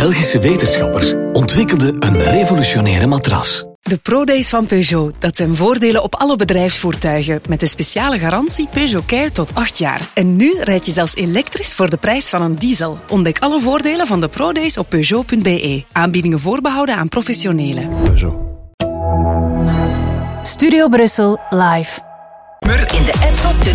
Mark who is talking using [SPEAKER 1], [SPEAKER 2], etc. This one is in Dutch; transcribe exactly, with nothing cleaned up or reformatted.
[SPEAKER 1] Belgische wetenschappers ontwikkelden een revolutionaire matras.
[SPEAKER 2] De ProDays van Peugeot, dat zijn voordelen op alle bedrijfsvoertuigen met de speciale garantie Peugeot Care tot acht jaar. En nu rijd je zelfs elektrisch voor de prijs van een diesel. Ontdek alle voordelen van de ProDays op Peugeot punt b e. Aanbiedingen voorbehouden aan professionelen.
[SPEAKER 3] Peugeot.
[SPEAKER 4] Studio Brussel live.
[SPEAKER 5] In de app van Studio